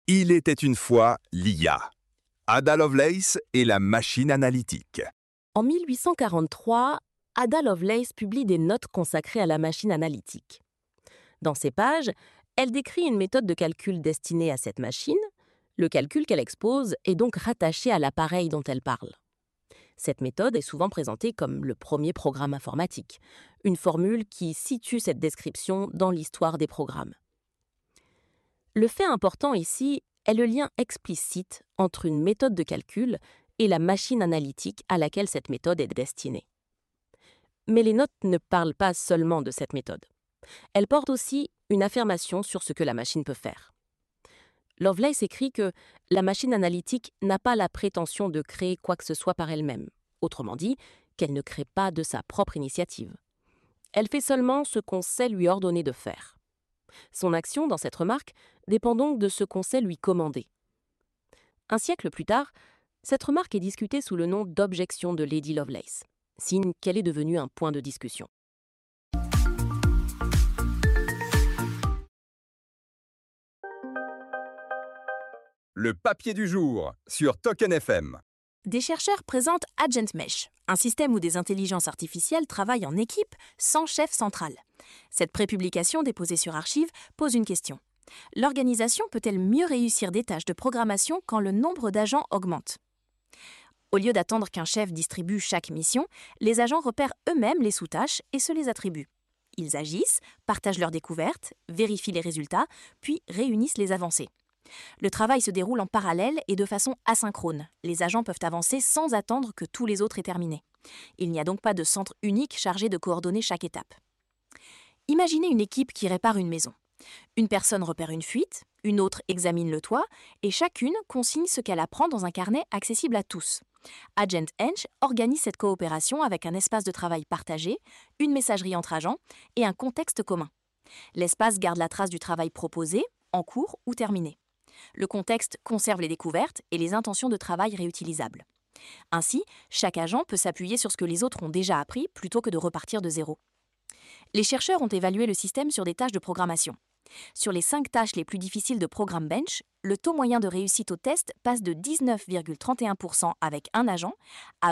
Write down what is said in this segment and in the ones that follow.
Il était une fois l'IA. Ada Lovelace et la machine analytique. En 1843, Ada Lovelace publie des notes consacrées à la machine analytique. Dans ces pages, elle décrit une méthode de calcul destinée à cette machine. Le calcul qu'elle expose est donc rattaché à l'appareil dont elle parle. Cette méthode est souvent présentée comme le premier programme informatique, une formule qui situe cette description dans l'histoire des programmes. Le fait important ici est le lien explicite entre une méthode de calcul et la machine analytique à laquelle cette méthode est destinée. Mais les notes ne parlent pas seulement de cette méthode. Elles portent aussi une affirmation sur ce que la machine peut faire. Lovelace écrit que la machine analytique n'a pas la prétention de créer quoi que ce soit par elle-même, autrement dit, qu'elle ne crée pas de sa propre initiative. Elle fait seulement ce qu'on sait lui ordonner de faire. Son action dans cette remarque dépend donc de ce qu'on sait lui commander. Un siècle plus tard, cette remarque est discutée sous le nom d'objection de Lady Lovelace, signe qu'elle est devenue un point de discussion. Le papier du jour sur Token FM. Des chercheurs présentent AgentMesh, un système où des intelligences artificielles travaillent en équipe sans chef central. Cette prépublication déposée sur Archive pose une question. L'organisation peut-elle mieux réussir des tâches de programmation quand le nombre d'agents augmente ? Au lieu d'attendre qu'un chef distribue chaque mission, les agents repèrent eux-mêmes les sous-tâches et se les attribuent. Ils agissent, partagent leurs découvertes, vérifient les résultats, puis réunissent les avancées. Le travail se déroule en parallèle et de façon asynchrone. Les agents peuvent avancer sans attendre que tous les autres aient terminé. Il n'y a donc pas de centre unique chargé de coordonner chaque étape. Imaginez une équipe qui répare une maison. Une personne repère une fuite, une autre examine le toit, et chacune consigne ce qu'elle apprend dans un carnet accessible à tous. AgentMesh organise cette coopération avec un espace de travail partagé, une messagerie entre agents et un contexte commun. L'espace garde la trace du travail proposé, en cours ou terminé. Le contexte conserve les découvertes et les intentions de travail réutilisables. Ainsi, chaque agent peut s'appuyer sur ce que les autres ont déjà appris plutôt que de repartir de zéro. Les chercheurs ont évalué le système sur des tâches de programmation. Sur les 5 tâches les plus difficiles de Program Bench, le taux moyen de réussite au test passe de 19,31% avec un agent à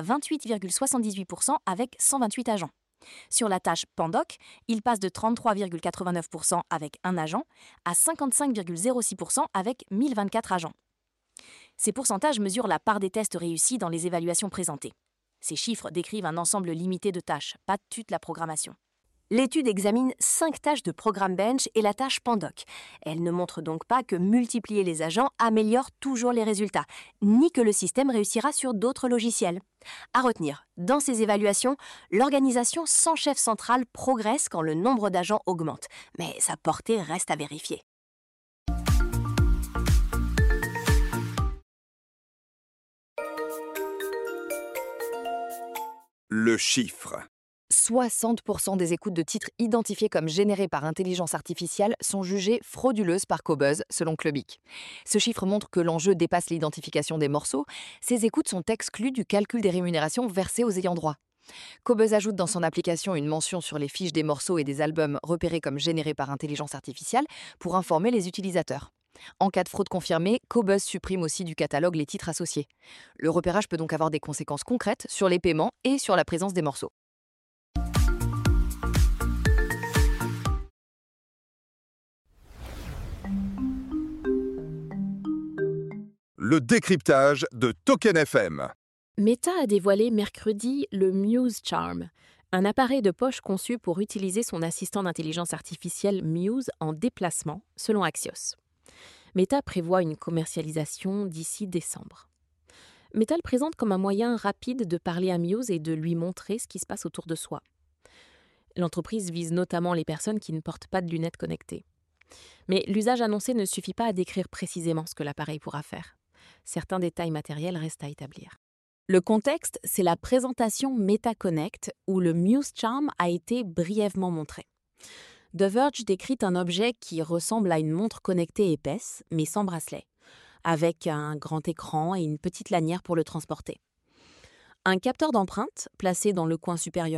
28,78% avec 128 agents. Sur la tâche Pandoc, il passe de 33,89% avec un agent à 55,06% avec 1024 agents. Ces pourcentages mesurent la part des tests réussis dans les évaluations présentées. Ces chiffres décrivent un ensemble limité de tâches, pas toute la programmation. L'étude examine 5 tâches de Program Bench et la tâche Pandoc. Elle ne montre donc pas que multiplier les agents améliore toujours les résultats, ni que le système réussira sur d'autres logiciels. À retenir, dans ces évaluations, l'organisation sans chef central progresse quand le nombre d'agents augmente, mais sa portée reste à vérifier. Le chiffre. 60% des écoutes de titres identifiés comme générés par intelligence artificielle sont jugées frauduleuses par Cobuzz, selon Clubic. Ce chiffre montre que l'enjeu dépasse l'identification des morceaux. Ces écoutes sont exclues du calcul des rémunérations versées aux ayants droit. Cobuzz ajoute dans son application une mention sur les fiches des morceaux et des albums repérés comme générés par intelligence artificielle pour informer les utilisateurs. En cas de fraude confirmée, Cobuzz supprime aussi du catalogue les titres associés. Le repérage peut donc avoir des conséquences concrètes sur les paiements et sur la présence des morceaux. Le décryptage de Token FM. Meta a dévoilé mercredi le Muse Charm, un appareil de poche conçu pour utiliser son assistant d'intelligence artificielle Muse en déplacement, selon Axios. Meta prévoit une commercialisation d'ici décembre. Meta le présente comme un moyen rapide de parler à Muse et de lui montrer ce qui se passe autour de soi. L'entreprise vise notamment les personnes qui ne portent pas de lunettes connectées. Mais l'usage annoncé ne suffit pas à décrire précisément ce que l'appareil pourra faire. Certains détails matériels restent à établir. Le contexte, c'est la présentation Meta Connect où le Muse Charm a été brièvement montré. The Verge décrit un objet qui ressemble à une montre connectée épaisse, mais sans bracelet, avec un grand écran et une petite lanière pour le transporter. Un capteur d'empreinte placé dans le coin supérieur